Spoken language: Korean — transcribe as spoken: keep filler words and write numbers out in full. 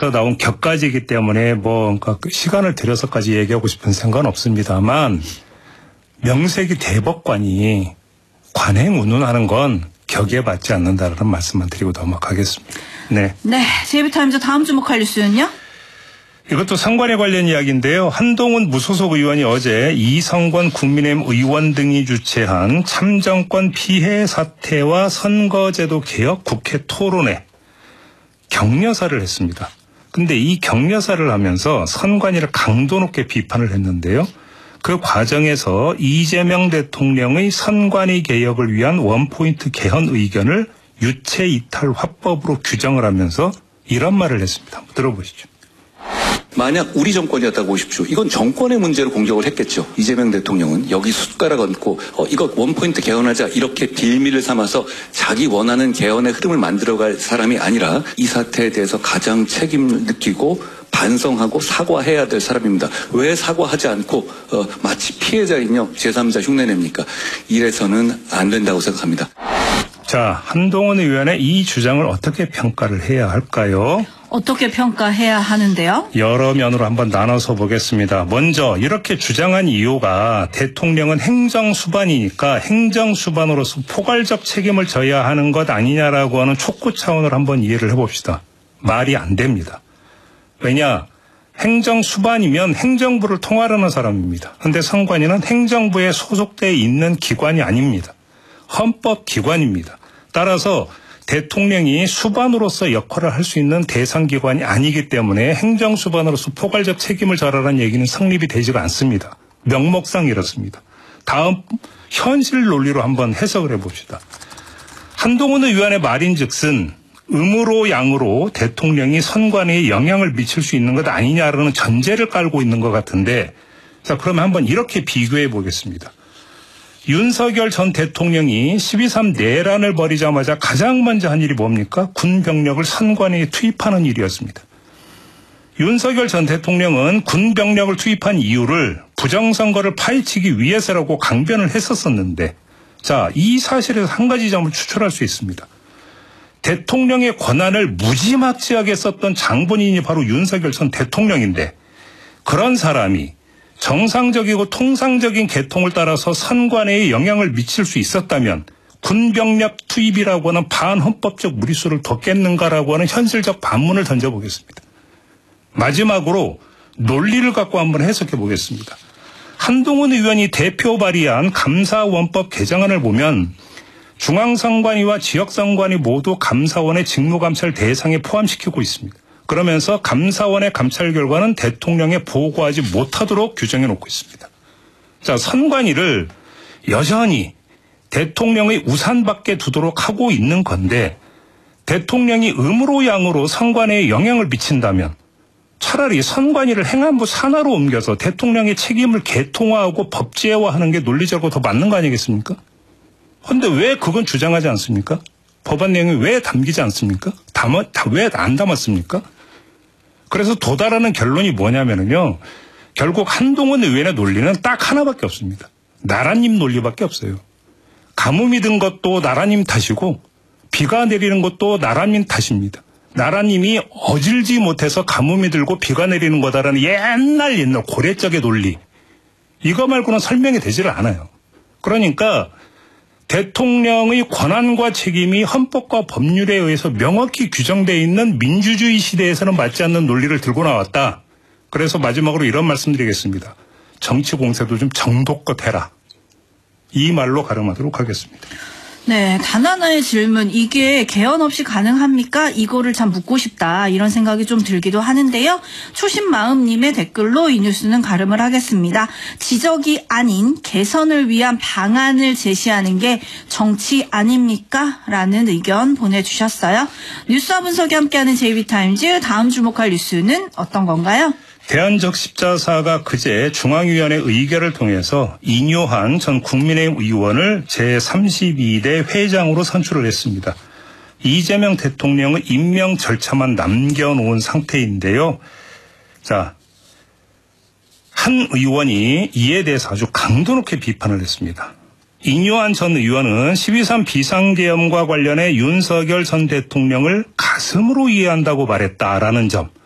나온 격가지이기 때문에 뭐 시간을 들여서까지 얘기하고 싶은 생각은 없습니다만 명색이 대법관이 관행 운운하는 건 격에 맞지 않는다라는 말씀만 드리고 넘어가겠습니다. 네. 네. 제이비타임즈 다음 주목할 뉴스는요? 이것도 선관위 관련 이야기인데요. 한동훈 무소속 의원이 어제 이성권 국민의힘 의원 등이 주최한 참정권 피해 사태와 선거제도 개혁 국회 토론회 격려사를 했습니다. 근데 이 격려사를 하면서 선관위를 강도 높게 비판을 했는데요. 그 과정에서 이재명 대통령의 선관위 개혁을 위한 원포인트 개헌 의견을 유체 이탈 화법으로 규정을 하면서 이런 말을 했습니다. 한번 들어보시죠. 만약 우리 정권이었다고 보십시오. 이건 정권의 문제로 공격을 했겠죠. 이재명 대통령은 여기 숟가락 얹고 어, 이거 원포인트 개헌하자 이렇게 빌미를 삼아서 자기 원하는 개헌의 흐름을 만들어갈 사람이 아니라 이 사태에 대해서 가장 책임을 느끼고 반성하고 사과해야 될 사람입니다. 왜 사과하지 않고 어, 마치 피해자인 역 제삼자 흉내냅니까? 이래서는 안 된다고 생각합니다. 자, 한동훈 의원의 이 주장을 어떻게 평가를 해야 할까요? 어떻게 평가해야 하는데요? 여러 면으로 한번 나눠서 보겠습니다. 먼저 이렇게 주장한 이유가 대통령은 행정수반이니까 행정수반으로서 포괄적 책임을 져야 하는 것 아니냐라고 하는 촉구 차원으로 한번 이해를 해봅시다. 말이 안 됩니다. 왜냐? 행정수반이면 행정부를 통할하는 사람입니다. 그런데 선관위는 행정부에 소속되어 있는 기관이 아닙니다. 헌법기관입니다. 따라서 대통령이 수반으로서 역할을 할 수 있는 대상기관이 아니기 때문에 행정수반으로서 포괄적 책임을 져라라는 얘기는 성립이 되지가 않습니다. 명목상 이렇습니다. 다음 현실 논리로 한번 해석을 해봅시다. 한동훈 의원의 말인즉슨 음으로 양으로 대통령이 선관위에 영향을 미칠 수 있는 것 아니냐라는 전제를 깔고 있는 것 같은데, 자, 그러면 한번 이렇게 비교해 보겠습니다. 윤석열 전 대통령이 십이 삼 내란을 벌이자마자 가장 먼저 한 일이 뭡니까? 군 병력을 선관위에 투입하는 일이었습니다. 윤석열 전 대통령은 군 병력을 투입한 이유를 부정선거를 파헤치기 위해서라고 강변을 했었었는데, 자, 이 사실에서 한 가지 점을 추출할 수 있습니다. 대통령의 권한을 무지막지하게 썼던 장본인이 바로 윤석열 전 대통령인데, 그런 사람이 정상적이고 통상적인 계통을 따라서 선관위에 영향을 미칠 수 있었다면 군병력 투입이라고 하는 반헌법적 무리수를 뒀겠는가라고 하는 현실적 반문을 던져보겠습니다. 마지막으로 논리를 갖고 한번 해석해 보겠습니다. 한동훈 의원이 대표 발의한 감사원법 개정안을 보면 중앙선관위와 지역선관위 모두 감사원의 직무감찰 대상에 포함시키고 있습니다. 그러면서 감사원의 감찰 결과는 대통령에 보고하지 못하도록 규정해 놓고 있습니다. 자, 선관위를 여전히 대통령의 우산 밖에 두도록 하고 있는 건데, 대통령이 음으로 양으로 선관위에 영향을 미친다면 차라리 선관위를 행안부 산하로 옮겨서 대통령의 책임을 개통화하고 법제화하는 게 논리적으로 더 맞는 거 아니겠습니까? 그런데 왜 그건 주장하지 않습니까? 법안 내용이 왜 담기지 않습니까? 담아, 왜 안 담았습니까? 그래서 도달하는 결론이 뭐냐면요. 결국 한동훈 의원의 논리는 딱 하나밖에 없습니다. 나라님 논리밖에 없어요. 가뭄이 든 것도 나라님 탓이고 비가 내리는 것도 나라님 탓입니다. 나라님이 어질지 못해서 가뭄이 들고 비가 내리는 거다라는 옛날 옛날 고래적의 논리. 이거 말고는 설명이 되지를 않아요. 그러니까 대통령의 권한과 책임이 헌법과 법률에 의해서 명확히 규정되어 있는 민주주의 시대에서는 맞지 않는 논리를 들고 나왔다. 그래서 마지막으로 이런 말씀드리겠습니다. 정치 공세도 좀 정도껏 해라. 이 말로 가름하도록 하겠습니다. 네, 단 하나의 질문. 이게 개헌 없이 가능합니까? 이거를 참 묻고 싶다. 이런 생각이 좀 들기도 하는데요. 초심마음님의 댓글로 이 뉴스는 가름을 하겠습니다. 지적이 아닌 개선을 위한 방안을 제시하는 게 정치 아닙니까? 라는 의견 보내주셨어요. 뉴스와 분석이 함께하는 제이비타임즈, 다음 주목할 뉴스는 어떤 건가요? 대안적 십자사가 그제 중앙위원회 의결을 통해서 이뇨한 전 국민의힘 의원을 제삼십이 대 회장으로 선출을 했습니다. 이재명 대통령의 임명 절차만 남겨놓은 상태인데요. 자, 한 의원이 이에 대해서 아주 강도 높게 비판을 했습니다. 이뇨한 전 의원은 십이 삼 비상계엄과 관련해 윤석열 전 대통령을 가슴으로 이해한다고 말했다라는 점.